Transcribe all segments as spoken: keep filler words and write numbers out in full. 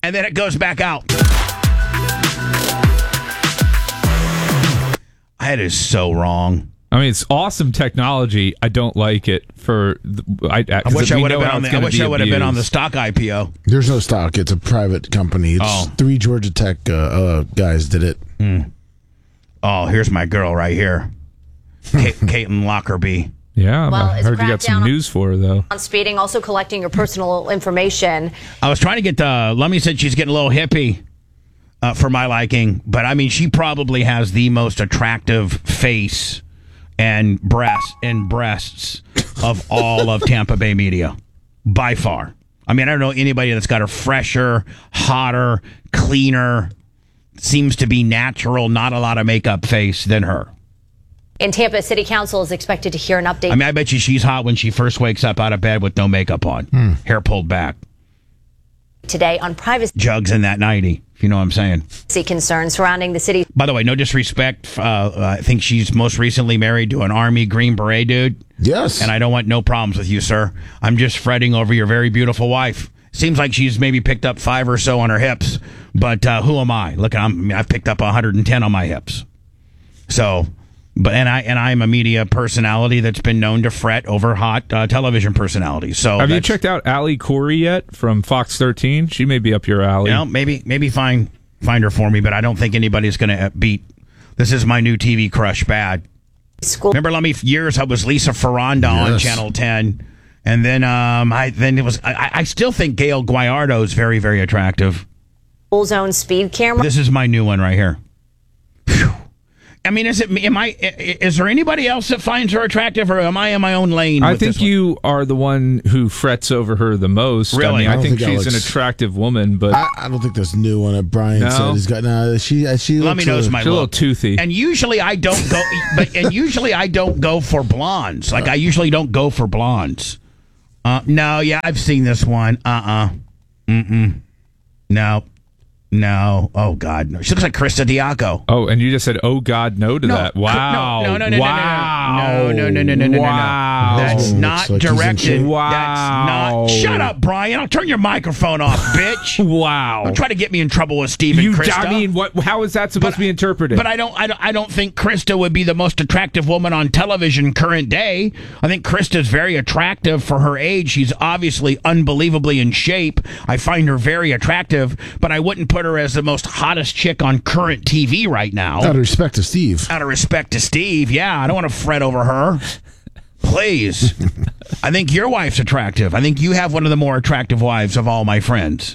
and then it goes back out. That is so wrong. I mean, it's awesome technology. I don't like it for. I, I wish I would have been on the. I wish I would have been on the stock I P O. There's no stock. It's a private company. It's oh. three Georgia Tech uh, uh, guys did it. Mm. Oh, here's my girl right here, Kate, Caitlin Lockerbie. Yeah, well, I heard you got some news for her, though. On speeding, also collecting your personal information. I was trying to get the. Lummy said she's getting a little hippie. Uh, for my liking, but I mean, she probably has the most attractive face and breasts and breasts of all of Tampa Bay media, by far. I mean, I don't know anybody that's got a fresher, hotter, cleaner, seems to be natural, not a lot of makeup face than her. In Tampa, City Council is expected to hear an update. I mean, I bet you she's hot when she first wakes up out of bed with no makeup on, hmm. hair pulled back. Today on privacy jugs in that ninety, if you know what I'm saying. See concerns surrounding the city. By the way, no disrespect. Uh, I think she's most recently married to an Army Green Beret dude. Yes. And I don't want no problems with you, sir. I'm just fretting over your very beautiful wife. Seems like she's maybe picked up five or so on her hips, but uh, who am I? Look, I'm, I mean, I've picked up one hundred ten on my hips. So. But and I and I'm a media personality that's been known to fret over hot uh, television personalities. So have you checked out Allie Corey yet from Fox thirteen? She may be up your alley. You know, maybe maybe find find her for me, but I don't think anybody's going to beat. This is my new T V crush. Bad. School. Remember, let me years I was Lisa Ferranda yes. on Channel ten, and then um I then it was I, I still think Gail Guayardo is very very attractive. Full zone speed camera. This is my new one right here. Whew. I mean, is it? Am I? Is there anybody else that finds her attractive, or am I in my own lane? I with think this one? you are the one who frets over her the most. Really? I mean, I I, don't think, think she's Alex, an attractive woman, but I, I don't think this new one that Brian no. said has got. No, she she. Let me knows a, my she's a little toothy. And usually I don't go, but and usually I don't go for blondes. Like I usually don't go for blondes. Uh, no, yeah, I've seen this one. Uh uh-uh. uh. Mm mm. No. No. Oh, God. No. She looks like Krista Diaco. Oh, and you just said, oh, God, no to no, that. Wow. No, no, no, no, wow. no, no, no, no, no, no, no, wow. no. That's not like directed. Wow. That's not. Shut up, Brian. I'll turn your microphone off, bitch. Wow. Don't try to get me in trouble with Steve and you, Krista. I mean, what? How is that supposed but, to be interpreted? But I don't, I don't. I don't think Krista would be the most attractive woman on television current day. I think Krista's very attractive for her age. She's obviously unbelievably in shape. I find her very attractive, but I wouldn't put her as the most hottest chick on current T V right now. Out of respect to Steve. Out of respect to Steve, yeah. I don't want to fret over her. Please. I think your wife's attractive. I think you have one of the more attractive wives of all my friends.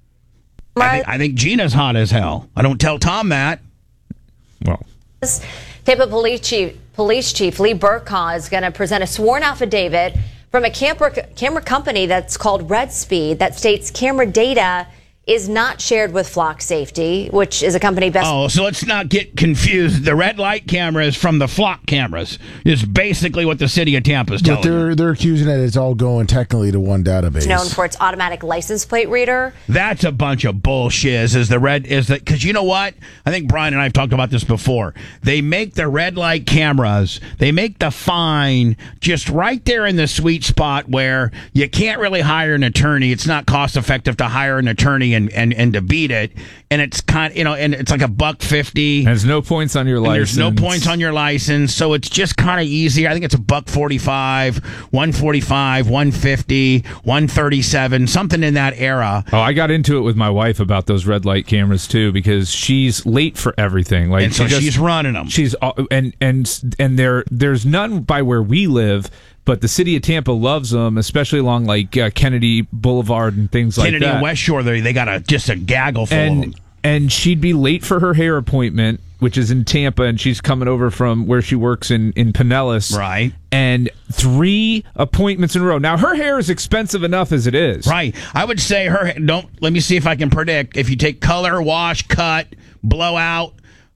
I think, I think Gina's hot as hell. I don't tell Tom that. Well. Tampa Police Chief, Police Chief Lee Burkhaw is going to present a sworn affidavit from a camera, camera company that's called Red Speed that states camera data is not shared with Flock Safety, which is a company best... Oh, so let's not get confused. The red light cameras from the Flock cameras is basically what the city of Tampa is telling But they're, you. they're accusing that it's all going technically to one database. known for its automatic license plate reader. That's a bunch of bullshit. Is the red... is that because you know what? I think Brian and I have talked about this before. They make the red light cameras, they make the fine just right there in the sweet spot where you can't really hire an attorney. It's not cost effective to hire an attorney And, and and to beat it, and it's kind, you know, and it's like a buck fifty. There's no points on your license. There's no points on your license, so it's just kind of easier. I think it's a buck forty-five, one forty-five, one fifty, one thirty-seven, something in that era. Oh, I got into it with my wife about those red light cameras too because she's late for everything. Like, and so she just, she's running them. She's and and and there there's none by where we live. But the city of Tampa loves them, especially along like uh, Kennedy Boulevard and things Kennedy like that. Kennedy and West Shore, they they got a just a gaggle full and, of them. And she'd be late for her hair appointment, which is in Tampa, and she's coming over from where she works in, in Pinellas. Right. And three appointments in a row. Now, her hair is expensive enough as it is. Right. I would say her, don't, let me see if I can predict. If you take color, wash, cut, blowout,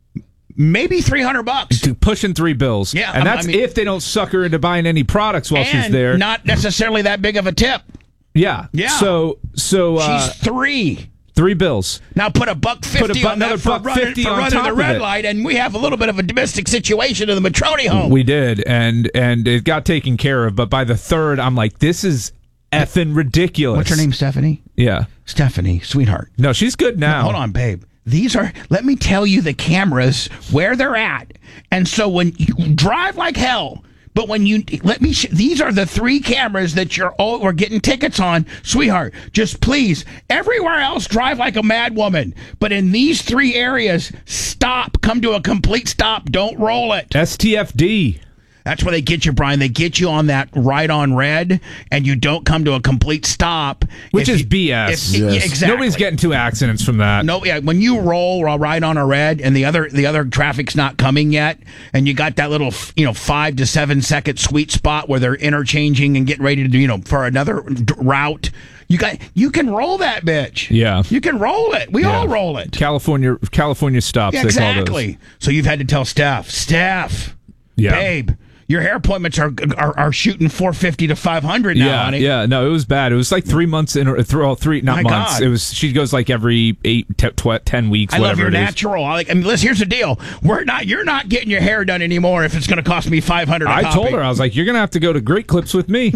maybe three hundred bucks. To pushing three bills. Yeah. And that's I mean, if they don't suck her into buying any products while and she's there. Not necessarily that big of a tip. Yeah. Yeah. So, so uh, she's three. Three bills. Now put a buck fifty put a bu- on that for buck running, fifty for on running top the of red it. light, and we have a little bit of a domestic situation in the Matroni home. We did, and and it got taken care of. But by the third, I'm like, this is effing ridiculous. What's her name, Stephanie? Yeah. Stephanie, sweetheart. No, she's good now. Hold on, babe. These are, let me tell you the cameras, where they're at. And so when you drive like hell, but when you, let me, sh- these are the three cameras that you're, oh, we're getting tickets on. Sweetheart, just please, everywhere else, drive like a mad woman. But in these three areas, stop, come to a complete stop, don't roll it. S T F D. That's where they get you, Brian. They get you on that right on red, and you don't come to a complete stop. Which If is you- B S. if- Yes. yeah, exactly. Nobody's getting two accidents from that. No, yeah. When you roll right on a red, and the other the other traffic's not coming yet, and you got that little you know five to seven second sweet spot where they're interchanging and getting ready to do you know for another d- route. You got you can roll that bitch. Yeah. you can roll it. We Yeah. all roll it. California California stops, Yeah, they call those. exactly. So you've had to tell Steph, Steph, Yeah. babe, your hair appointments are are, are shooting four fifty to five hundred now, Yeah, honey. yeah, no, it was bad. It was like three months in, or th- oh, three, not My months. God. It was. She goes like every eight, t- tw- ten weeks, I love whatever your it is. natural. I like. I mean, listen. Here's the deal. We're not. You're not getting your hair done anymore if it's going to cost me five hundred. I told her, I was like, "You're gonna have to go to Great Clips with me."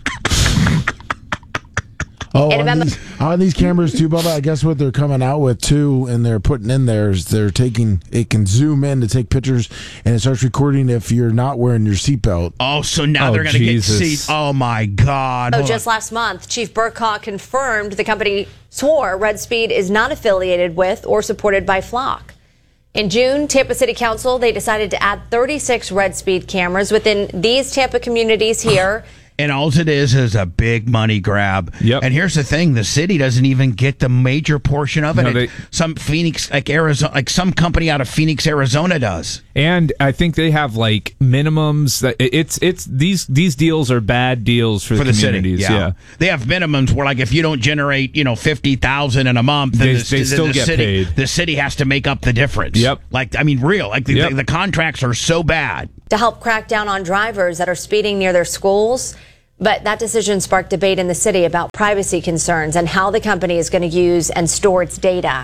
Oh, And on remember- these, on these cameras too, Bubba. I guess what they're coming out with too, and they're putting in there is they're taking. It can zoom in to take pictures, and it starts recording if you're not wearing your seatbelt. Oh, so now Oh, they're going to get Jesus. seats. Oh my God. Oh, Hold just on. last month, Chief Burkott confirmed the company swore Red Speed is not affiliated with or supported by Flock. In June, Tampa City Council, they decided to add thirty-six Red Speed cameras within these Tampa communities here. And all it is is a big money grab. Yep. And here's the thing: the city doesn't even get the major portion of it. No, It- they- some Phoenix, like Arizona, like some company out of Phoenix, Arizona, does. And I think they have like minimums. That it's it's these these deals are bad deals for, For the city, communities. yeah. yeah. They have minimums where, like, if you don't generate, you know, fifty thousand in a month, then They- the, they the- still the get city, paid. The city has to make up the difference. Yep. Like, I mean, real. Like, the, Yep. the, the contracts are so bad. To help crack down on drivers that are speeding near their schools. But that decision sparked debate in the city about privacy concerns and how the company is going to use and store its data.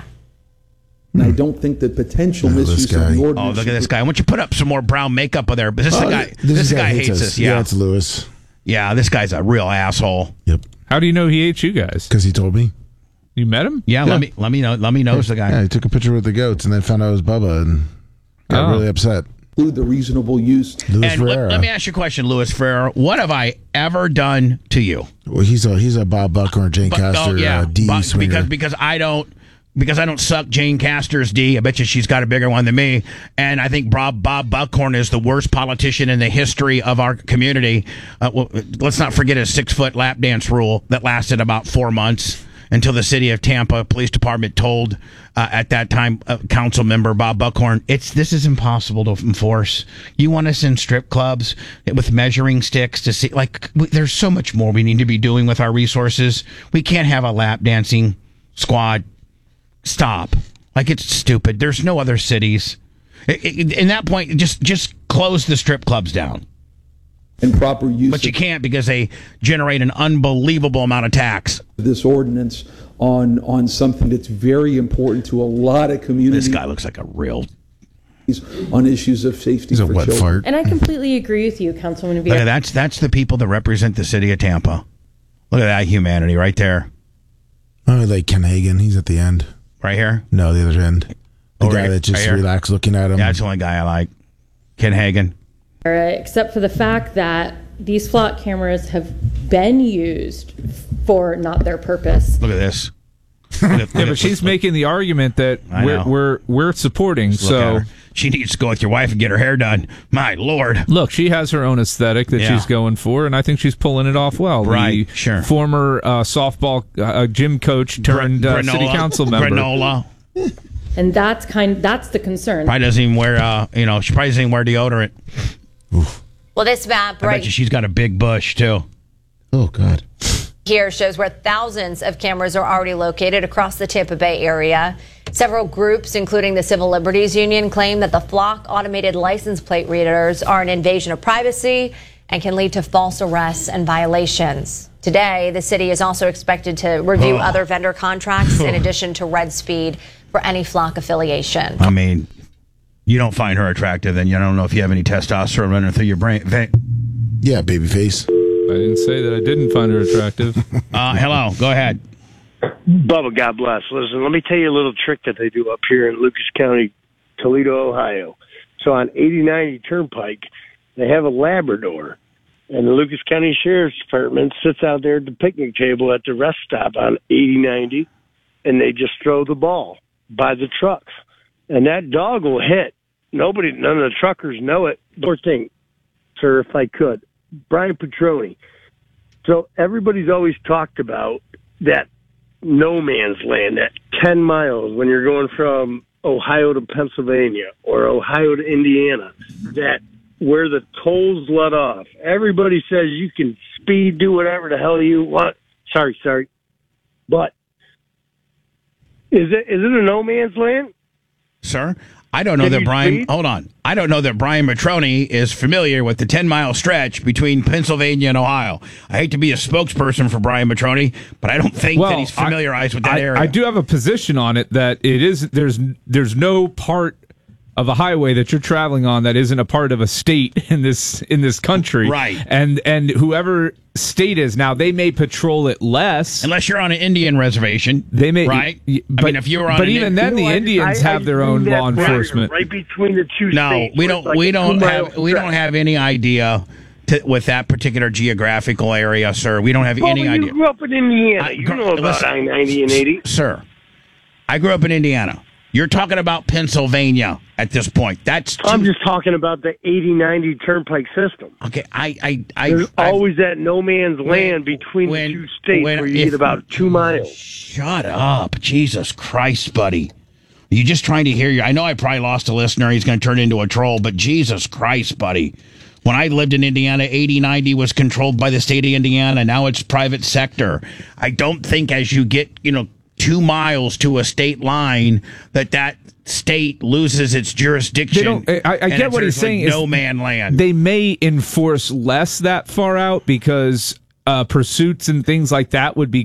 And I don't think the potential Oh, this misuse guy. of the Oh, ordinance. look at this guy. Why don't you put up some more brown makeup on there? But this, the Oh, guy, this, guy hates us. Yeah, Yeah. it's Lewis. Yeah, this guy's a real asshole. Yep, How do you know he hates you guys? because he told me. You met him? Yeah, Yeah. let me let me know let me know the guy. Yeah, he took a picture with the goats and then found out it was Bubba and got Oh. really upset. Include the reasonable use. Louis And let, Ferreira. let me ask you a question, Louis Ferreira. What have I ever done to you? well, he's a he's a Bob Buckhorn, Jane But- Castor, oh, yeah, uh, D but- swinger. because because I don't because I don't suck Jane Castor's D. I bet you she's got a bigger one than me. And I think Bob Bob Buckhorn is the worst politician in the history of our community. Uh, well, let's not forget his six foot lap dance rule that lasted about four months. Until the city of Tampa Police Department told uh, at that time uh, council member Bob Buckhorn, it's this is impossible to enforce. You want us in strip clubs with measuring sticks to see like w- there's so much more we need to be doing with our resources. We can't have a lap dancing squad. Stop. Like it's stupid. There's no other cities. It, it, in that point, just just close the strip clubs down. And proper use But you of can't because they generate an unbelievable amount of tax. this ordinance on on something that's very important to a lot of communities This guy looks like a real. on issues of safety he's a for wet children. fart. And I completely agree with you, Councilwoman Look at Villa. that's that's the people that represent the city of Tampa. Look at that humanity right there, Oh, like Ken Hagen. He's at the end. right here. No, the other end. The Oh, guy right- that just right here? relaxed looking at him. Yeah, that's the only guy I like. Ken Hagen. Except for the fact that these flock cameras have been used for not their purpose. Look at this. Look at- look Yeah, at- but she's look- making the argument that I we're know. we're we're supporting. look at So her. She needs to go with your wife and get her hair done. My lord. look, she has her own aesthetic that Yeah. she's going for, and I think she's pulling it off well. Right, The sure. Former uh, softball uh, gym coach turned uh, city Granola- council member. Granola. And that's kind that's the concern. Probably doesn't even wear. Uh, you know, she probably doesn't even wear deodorant. Well, this map I right bet you she's got a big bush too. Oh, God. here shows where thousands of cameras are already located across the Tampa Bay area. Several groups, including the Civil Liberties Union, claim that the Flock automated license plate readers are an invasion of privacy and can lead to false arrests and violations. Today, the city is also expected to review Oh. other vendor contracts in addition to Red Speed for any Flock affiliation. I mean, you don't find her attractive, then you don't know if you have any testosterone running through your brain. Vein. Yeah, baby face. I didn't say that I didn't find her attractive. Uh, hello, go ahead. Bubba, God bless. Listen, let me tell you a little trick that they do up here in Lucas County, Toledo, Ohio. So on eighty ninety Turnpike, they have a Labrador, and the Lucas County Sheriff's Department sits out there at the picnic table at the rest stop on eighty ninety, and they just throw the ball by the trucks. And that dog will hit. Nobody, none of the truckers know it. Poor thing, sir, if I could. Brian Petroni. So everybody's always talked about that no man's land, that ten miles when you're going from Ohio to Pennsylvania or Ohio to Indiana, that where the tolls let off. Everybody says you can speed, do whatever the hell you want. Sorry, sorry. But is it is it a no man's land? Sir, I don't know Can that you Brian. speed? Hold on, I don't know that Brian Matroni is familiar with the ten mile stretch between Pennsylvania and Ohio. I hate to be a spokesperson for Brian Matroni, but I don't think that he's familiarized I, with that I, area. I do have a position on it that it is there's there's no part of a highway that you're traveling on that isn't a part of a state in this in this country, Right. And and whoever state is now, they may patrol it less. Unless you're on an Indian reservation, They may, right? But, I mean, if you were on, but an even In- then, You know, the I- Indians I- have I their do own that law right- enforcement. right between the two no, states. we where don't. it's like we a don't two-mile have. We don't stretch. have any idea to, with that particular geographical area, sir. We don't have Well, any you idea, grew up in Indiana. I- You gr- know about listen, I ninety and eighty. sir. I grew up in Indiana. You're talking about Pennsylvania at this point. That's I'm too, just talking about the eighty ninety Turnpike system. okay. I, I, I. There's I always that no man's land between when- the two states when- where you if- get about two miles. Shut up, Jesus Christ, buddy. Are you just trying to hear you? I know I probably lost a listener. He's going to turn into a troll, but Jesus Christ, buddy. When I lived in Indiana, eighty ninety was controlled by the state of Indiana. Now it's private sector. I don't think as you get, you know, two miles to a state line that that state loses its jurisdiction. They don't- I- I and get it's- what he's it's like saying is no man land. They may enforce less that far out because uh, pursuits and things like that would be